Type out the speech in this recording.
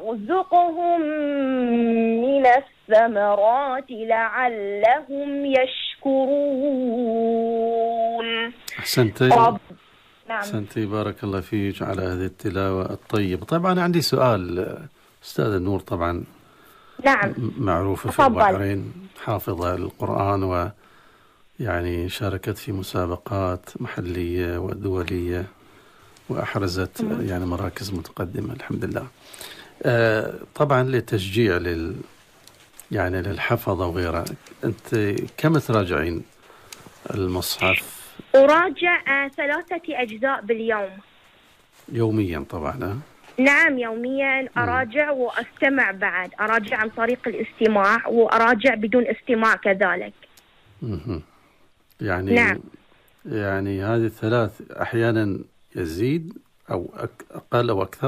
ونرزقهم من الثمرات لعلهم يشكرون. أحسنتي. نعم. أحسنتي، بارك الله فيك على هذه التلاوة الطيبة. طبعا عندي سؤال. أستاذ النور طبعا نعم معروفة في تفضل. البحرين، حافظة القرآن، ويعني شاركت في مسابقات محلية ودولية وأحرزت يعني مراكز متقدمة الحمد لله. طبعا للتشجيع يعني للحفظة وغيرها، أنت كم تراجعين المصحف؟ أراجع 3 أجزاء باليوم. يوميا طبعا؟ نعم يوميا أراجع وأستمع، بعد أراجع عن طريق الاستماع وأراجع بدون استماع كذلك. يعني نعم. يعني هذه الثلاث أحيانا يزيد أو أقل أو أكثر؟